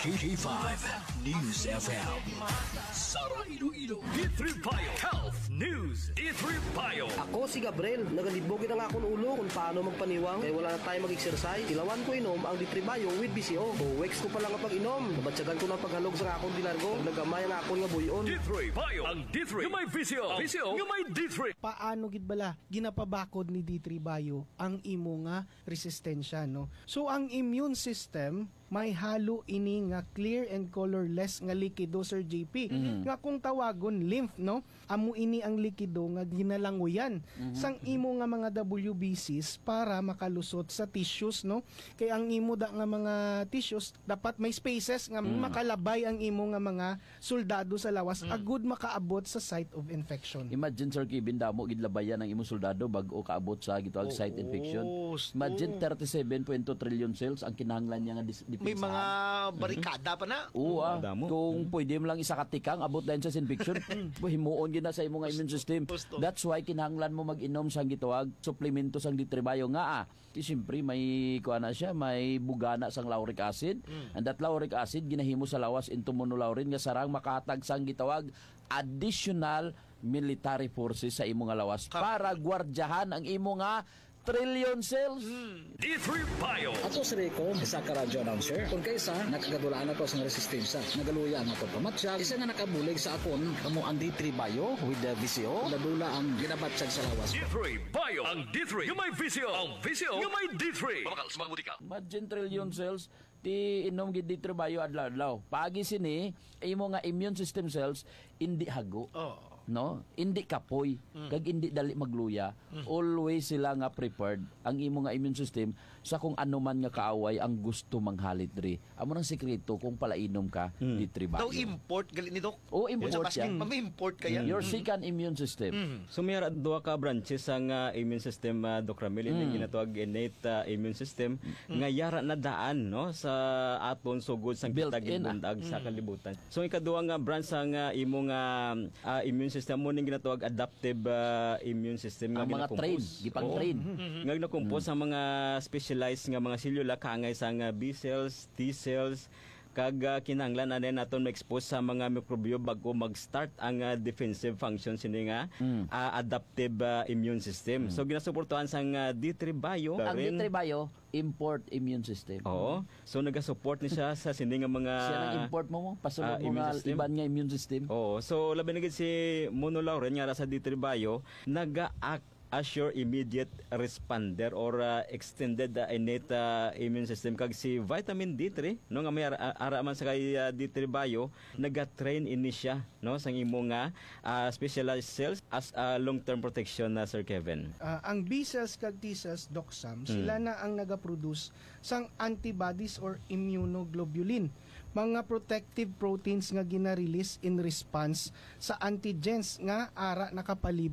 K5 News FM. Saro Iloilo. D3 Bio Health News. D3 Bio. Ako si Gabriel, nagalibogin ang akong ulo kung paano magpaniwang kaya wala na tayo mag-exercise. Ilawan ko inom ang D3 Bio with BCO. Weeks ko pa lang kapag inom. Nabatsagan ko ng paghalog sa akong dilargo. Nagamay ang akong nga buyon. D3 Bio. Ang D3 yung may VCO. VCO yung may D3. Paano gid bala ginapabakod ni D3 Bio ang imo nga resistensya, no? So ang immune system may halo ini nga clear and colorless nga likido, Sir JP. Nga kung tawagon lymph, no? Amo ini ang likido nga ginalanguyan sang imo nga mga WBCs para makalusot sa tissues, no? Kay ang imo da nga mga tissues dapat may spaces nga makalabay ang imo nga mga soldado sa lawas agud makaabot sa site of infection. Imagine, Sir Kevin, damo gidlabayan ang imong soldado bago kaabot sa gitawag site infection. Imagine 37.2 trillion cells ang kinahanglan niya nga May mga barikada pa na. Oo, kung pwede mo lang isa katikang abot dahil sa infection, himuon gina sa imong immune system. That's why kinahanglan mo mag-inom sang gitawag suplemento sang D3 Bio nga siyempre may kuana siya, may bugana sang lauric acid. And that lauric acid ginahimo sa lawas into monolaurin nga sarang makahatag sang gitawag additional military forces sa imo nga lawas para gwardyahan ang imo nga trillion cells. D3 Bio. Ako si Rico, isa ka radyo announcer. Kung kaysa, nakagadulaan ako sa resistensya. Nagaluya ang ako pamatsyag. Isa nga nakabulig sa akon, kamo ang D3 Bio with the VCO. Dadula ang ginabatsyag sa lawas. D3 Bio. Ang D3 yung may VCO. Ang VCO yung may D3. Pamakal, sumaguti ka. Imagine trillion cells ti inom gid D3 Bio adlaw-adlaw. Pagi sini imo nga immune system cells indi hago. No, hindi kapoy kag hindi dali magluya. Always sila nga prepared ang imo nga immune system sa kung ano man nga kaaway ang gusto manghalit diri. Amo nang sekreto kung palainom ka D3 Bio. Daw import gali ni Doc. O import siya. Mami-import kaya. Your second immune system. So may duha ka branches ang immune system, Doc Ramil, yung ginatawag innate immune system nga yara na daan, no, sa aton sugod sang kitagin bundag sa kalibutan. So ikaduha nga branch ang imo nga immune system mo ning ginatawag adaptive immune system nga ang mga train, gipang-train. Nga nakumpos ang mga specialized nga mga selula kaangay sa B cells, T cells, kag kinahanglan na naton ma-expose sa mga mikrobyo bago mag-start ang defensive function sini nga adaptive immune system. So ginasuportuhan sang D3 Bio. Ang D3 Bio import immune system. Oo. So nagasupport ni siya sa sini nga mga siya nang import mo pasulod mo nga system. iban nga immune system. Oo. So labi na gid si monolaurin nga sa D3 Bio naga-act as your immediate responder or extended innate immune system. Kag si vitamin D3 no nga may ara man sa kay D3 Bio naga-train ini siya no sang imo nga specialized cells as long-term protection na Sir Kevin. Ang B cells kag T cells, Doc Sam, sila na ang nagaproduce sang antibodies or immunoglobulin, mga protective proteins nga gina-release in response sa antigens nga ara nakapalibot